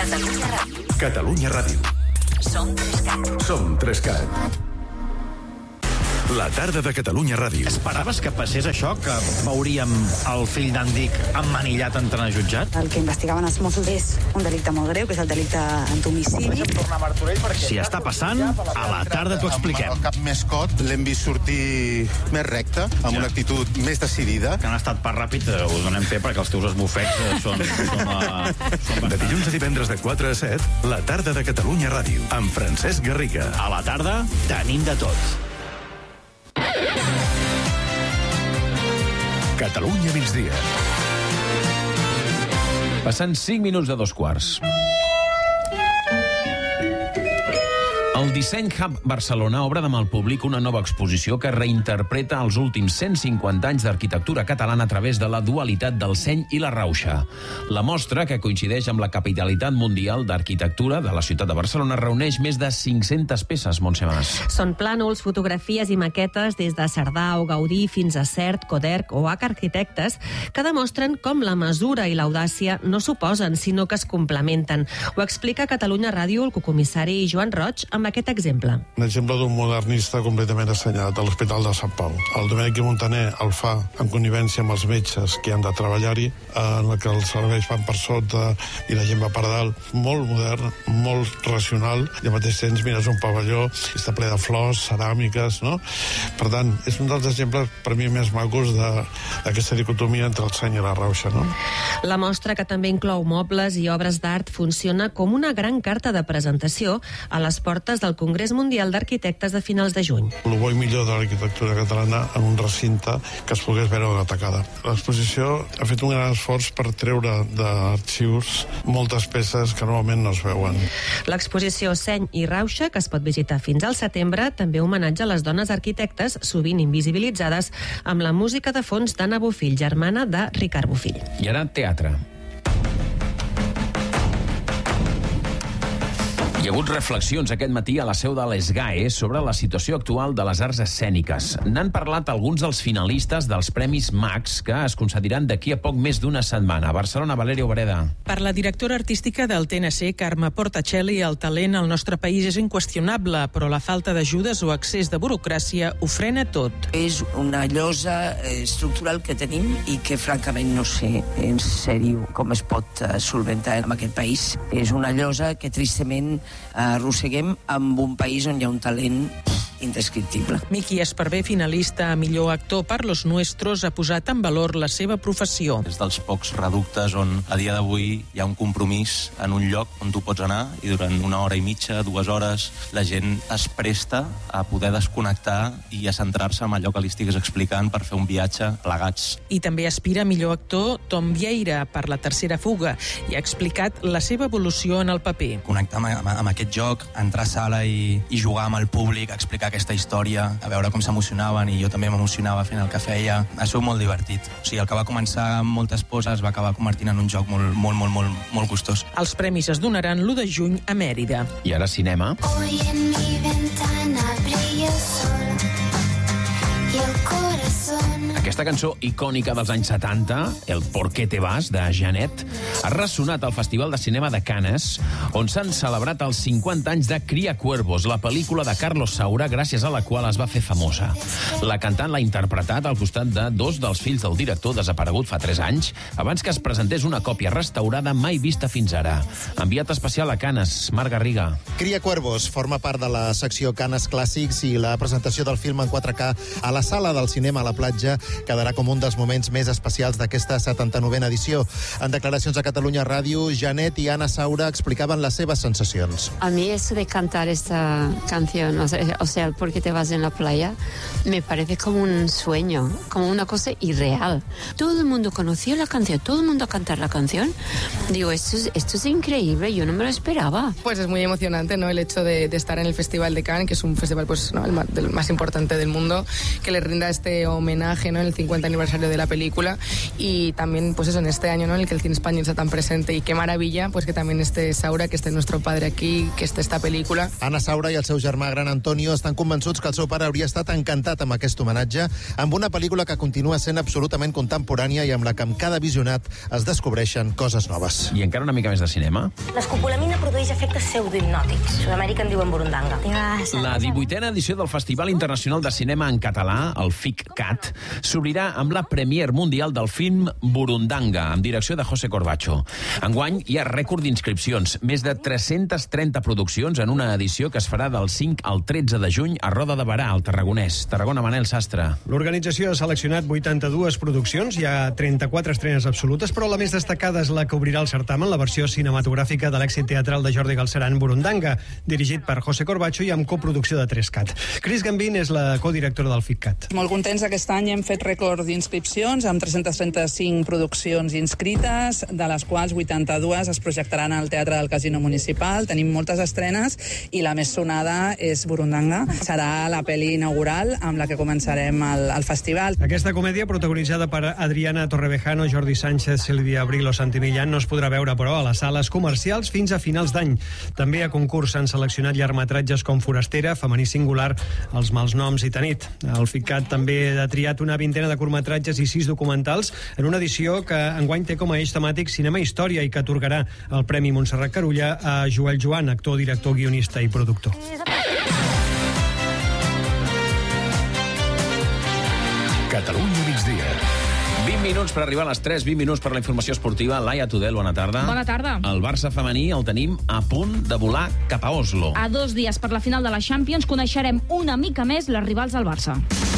Catalunya Ràdio. Catalunya Ràdio. Som 3CAT. Som 3CAT. La tarda de Catalunya Ràdio. Esperaves que passés això, que veuríem el fill d'en Dic emmanillat entrant a jutjat? El que investigaven els Mossos és un delicte molt greu, que és el delicte d'homicidi. Si està passant, a la tarda t'ho expliquem. Amb el cap més cot, l'hem vist sortir més recte, amb una actitud més decidida. Que han estat per ràpid, us donem fe perquè els teus esbufecs són De dilluns a divendres de 4 a 7, la tarda de Catalunya Ràdio, amb Francesc Garriga. A la tarda tenim de tot. Catalunya migdia. Passant 5 minuts de 2:15. El Disseny Hub Barcelona obre demà al públic una nova exposició que reinterpreta els últims 150 anys d'arquitectura catalana a través de la dualitat del seny i la rauxa. La mostra, que coincideix amb la capitalitat mundial d'arquitectura de la ciutat de Barcelona, reuneix més de 500 peces, Montse Mas. Són plànols, fotografies i maquetes des de Cerdà o Gaudí fins a Sert, Coderch o H Arquitectes, que demostren com la mesura i l'audàcia no s'oposen, sinó que es complementen. Ho explica a Catalunya Ràdio el cocomissari Joan Roig amb aquest exemple. Un exemple d'un modernista completament assenyat a l'Hospital de Sant Pau. El Domènec i Montaner el fa en connivència amb els metges que han de treballar-hi, en el que els serveis van per sota i la gent va per dalt. Molt modern, molt racional, i al mateix temps mires un pavelló, està ple de flors, ceràmiques, no? Per tant, és un dels exemples per mi més macos d'aquesta dicotomia entre el seny i la rauxa, no? La mostra, que també inclou mobles i obres d'art, funciona com una gran carta de presentació a les portes del Congrés Mundial d'Arquitectes de finals de juny. El bo i millor de l'arquitectura catalana en un recinte que es pogués veure atacada. L'exposició ha fet un gran esforç per treure d'arxius moltes peces que normalment no es veuen. L'exposició Seny i Rauxa, que es pot visitar fins al setembre, també homenatja les dones arquitectes, sovint invisibilitzades, amb la música de fons d'Anna Bofill, germana de Ricard Bofill. I ara teatre. Hi ha hagut reflexions aquest matí a la seu de l'ESGAE sobre la situació actual de les arts escèniques. N'han parlat alguns dels finalistes dels Premis Max, que es concediran d'aquí a poc més d'una setmana. A Barcelona, Valeria Obreda. Per la directora artística del TNC, Carme Portacelli, el talent al nostre país és inqüestionable, però la falta d'ajudes o excés de burocràcia ho frena tot. És una llosa estructural que tenim i que francament no sé en sèrio com es pot solventar en aquest país. És una llosa que tristament arrosseguem amb un país on hi ha un talent indescriptible. Miqui Esparvé, finalista a millor actor per Los Nuestros, ha posat en valor la seva professió. És dels pocs reductes on a dia d'avui hi ha un compromís en un lloc on tu pots anar i durant 1 hora i mitja, 2 hores, la gent es presta a poder desconnectar i a centrar-se en allò que li estigues explicant per fer un viatge plegats. I també aspira a millor actor Tom Vieira per La tercera fuga i ha explicat la seva evolució en el paper. Connectar amb aquest joc, entrar a sala i jugar amb el públic, explicar aquesta història, a veure com s'emocionaven i jo també m'emocionava fent el que feia. Ha sigut molt divertit. O sigui, el que va començar amb moltes poses va acabar convertint en un joc molt gustós. Els premis es donaran l'1 de juny a Mèrida. I ara cinema. Hoy en mi ventana brilla el sol y el corazón. Aquesta cançó icònica dels anys 70, El Por qué te vas, de Janet, ha ressonat al Festival de Cinema de Cannes, on s'han celebrat els 50 anys de Cria Cuervos, la pel·lícula de Carlos Saura, gràcies a la qual es va fer famosa. La cantant l'ha interpretat al costat de 2 dels fills del director, desaparegut fa 3 anys, abans que es presentés una còpia restaurada mai vista fins ara. Enviat especial a Cannes, Marc Garriga. Cria Cuervos forma part de la secció Cannes Clàssics i la presentació del film en 4K a la sala del cinema a la platja quedarà com un dels moments més especials d'aquesta 79a edició. En declaracions a Catalunya Ràdio, Janet i Anna Saura explicaven les seves sensacions. A mí eso de cantar esta canción, o sea, el por qué te vas en la playa, me parece como un sueño, como una cosa irreal. Todo el mundo conoció la canción, todo el mundo a cantar la canción. Digo, esto es increíble, yo no me lo esperaba. Pues es muy emocionante, ¿no? El hecho de estar en el Festival de Cannes, que es un festival pues, ¿no? el más importante del mundo, que le rinda este homenaje, ¿no? el 50 aniversario de la película y también, pues eso, en este año, ¿no?, en el que el cine español está tan presente y qué maravilla, pues que también esté Saura, que esté nuestro padre aquí, que esté esta pel·lícula. Anna Saura i el seu germà gran Antonio estan convençuts que el seu pare hauria estat encantat amb aquest homenatge, amb una pel·lícula que continua sent absolutament contemporània i amb la que amb cada visionat es descobreixen coses noves. I encara una mica més de cinema. L'escopolamina produeix efectes pseudohipnòtics. A Sud-amèrica en diuen burundanga. La 18a edició del Festival Internacional de Cinema en Català, el FICCAT, s'obrirà amb la premier mundial del film Burundanga, amb direcció de José Corbacho. Enguany hi ha rècord d'inscripcions, més de 330 produccions en una edició que es farà del 5 al 13 de juny a Roda de Berà, al Tarragonès. Tarragona, Manel Sastre. L'organització ha seleccionat 82 produccions, hi ha 34 estrenes absolutes, però la més destacada és la que obrirà el certamen, la versió cinematogràfica de l'èxit teatral de Jordi Galceran, Burundanga, dirigit per José Corbacho i amb coproducció de 3CAT. Cris Gambín és la codirectora del FICCAT. Molt contents aquest any, hem fet rècord d'inscripcions amb 335 produccions inscrites, de les quals 82 es projectaran al Teatre del Casino Municipal. Tenim moltes estrenes i la més sonada és Burundanga. Serà la pel·li inaugural amb la que començarem el festival. Aquesta comèdia, protagonitzada per Adriana Torrevejano, Jordi Sánchez, Sílvia Abril o Santi Millán, no es podrà veure, però, a les sales comercials fins a finals d'any. També a concurs s'han seleccionat llargmetratges com Forastera, Femení Singular, Els Malnoms i Tanit. El FICCAT també ha triat una vintena de curtmetratges i 6 documentals en una edició que enguany té com a eix temàtic cinema i història i que atorgarà el Premi Montserrat Carulla a Joel Joan, actor, director, guionista i productor. Catalunya migdia. 20 minuts per arribar a les 3, 20 minuts per la informació esportiva. Laia Tudel, bona tarda. Bona tarda. El Barça femení el tenim a punt de volar cap a Oslo. A 2 dies per la final de la Champions coneixerem una mica més les rivals del Barça.